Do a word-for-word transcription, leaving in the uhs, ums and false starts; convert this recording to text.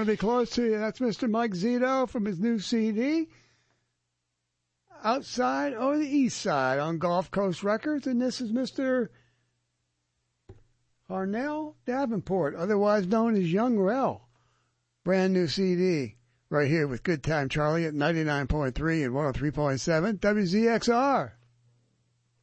be close to you. That's Mister Mike Zito from his new C D, Outside or the East Side on Gulf Coast Records. And this is Mister Harnell Davenport, otherwise known as Young Rel. Brand new C D right here with Good Time Charlie at ninety-nine point three and one oh three point seven W Z X R.